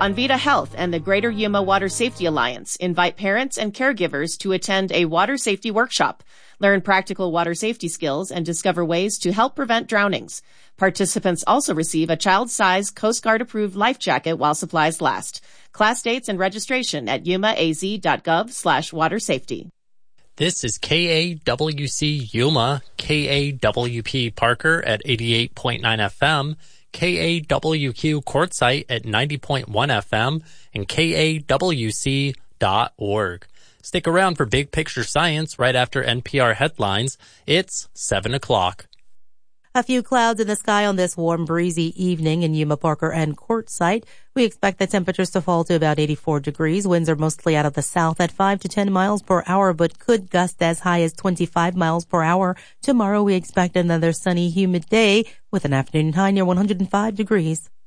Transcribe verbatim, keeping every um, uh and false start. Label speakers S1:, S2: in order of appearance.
S1: Convita Health and the Greater Yuma Water Safety Alliance invite parents and caregivers to attend a water safety workshop. Learn practical water safety skills and discover ways to help prevent drownings. Participants also receive a child-size Coast Guard-approved life jacket while supplies last. Class dates and registration at yumaaz.gov slash water safety.
S2: This is K A W C Yuma, K A W P Parker at eighty-eight point nine F M, K A W Q Quartzsite at ninety point one F M, and K A W C dot org. Stick around for Big Picture Science right after N P R headlines. It's seven o'clock.
S3: A few clouds in the sky on this warm, breezy evening in Yuma, Parker, and Quartzsite. We expect the temperatures to fall to about eighty-four degrees. Winds are mostly out of the south at five to ten miles per hour, but could gust as high as twenty-five miles per hour. Tomorrow we expect another sunny, humid day with an afternoon high near one hundred five degrees.